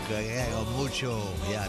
Guerrero Mucho. Ja,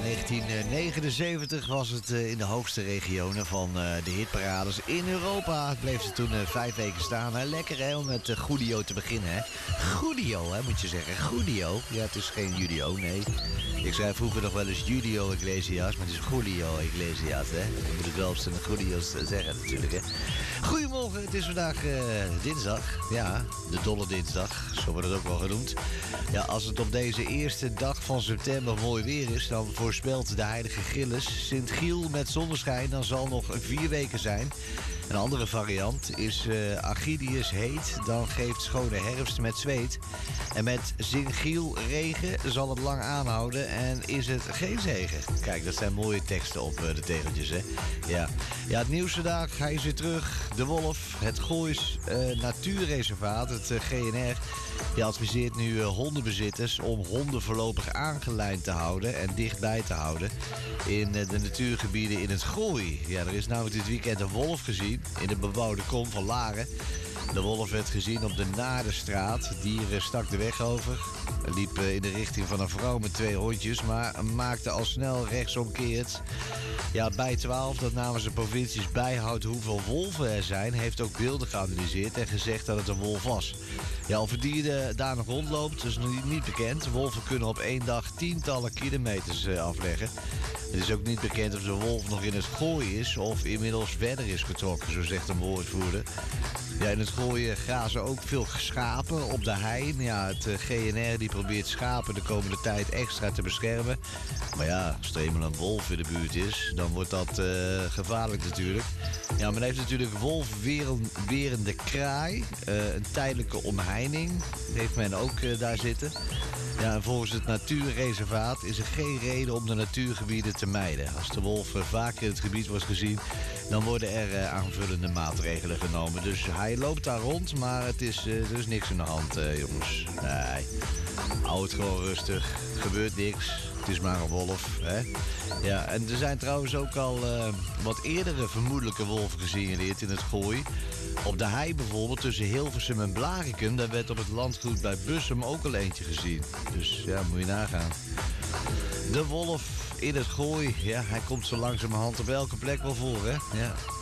1979 was het in de hoogste regionen van de hitparades in Europa. Het bleef ze toen 5 weken staan. Lekker hè, om met Julio te beginnen. Hè. Julio, hè, moet je zeggen. Julio. Ja, het is geen Julio, nee. Ik zei vroeger nog wel eens Julio Iglesias, maar het is Julio Iglesias, hè. Dan moet ik wel op zijn Julio's zeggen natuurlijk, hè. Goedemorgen, het is vandaag dinsdag. Ja, de dolle dinsdag, zo wordt het ook wel genoemd. Ja, als het op deze eerste dag van september mooi weer is, dan voorspelt de heilige Gilles Sint-Giel met zonneschijn, dan zal nog 4 weken zijn. Een andere variant is Agidius heet, dan geeft schone herfst met zweet. En met Sint-Giel regen zal het lang aanhouden en is het geen zegen. Kijk, dat zijn mooie teksten op de tegeltjes, hè. Ja, het nieuws vandaag, hij is weer terug. De Wolf, het Goois Natuurreservaat, het GNR... Die adviseert nu hondenbezitters om honden voorlopig aangelijnd te houden en dichtbij te houden in de natuurgebieden in het Gooi. Ja, er is namelijk dit weekend een wolf gezien in de bebouwde kom van Laren. De wolf werd gezien op de Naardenstraat. Het dier stak de weg over. Hij liep in de richting van een vrouw met 2 hondjes, maar maakte al snel rechtsomkeerd. Ja, bij 12, dat namens de provincies bijhoudt hoeveel wolven er zijn, heeft ook beelden geanalyseerd en gezegd dat het een wolf was. Ja, of het dier daar nog rondloopt, is nog niet bekend. Wolven kunnen op 1 dag tientallen kilometers afleggen. Het is ook niet bekend of de wolf nog in het Gooi is of inmiddels verder is getrokken, zo zegt een woordvoerder. Ja, in het Gooi grazen ook veel schapen op de hei. Ja, het GNR die probeert schapen de komende tijd extra te beschermen. Maar ja, als er eenmaal een wolf in de buurt is, dan wordt dat gevaarlijk natuurlijk. Ja, men heeft natuurlijk wolfwerende kraai. Een tijdelijke omheining heeft men ook daar zitten. Ja, en volgens het natuurreservaat is er geen reden om de natuurgebieden te mijden. Als de wolf vaker in het gebied wordt gezien, dan worden er aanvullende maatregelen genomen. Dus hij loopt daar rond, maar er is niks aan de hand, jongens. Nee, hou het gewoon rustig. Gebeurt niks. Het is maar een wolf, hè. Ja, en er zijn trouwens ook al wat eerdere vermoedelijke wolven gesignaleerd in het Gooi. Op de hei bijvoorbeeld, tussen Hilversum en Blaricum, daar werd op het landgoed bij Bussum ook al eentje gezien. Dus ja, moet je nagaan. De wolf in het Gooi, ja, hij komt zo langzamerhand op elke plek wel voor, hè. Ja.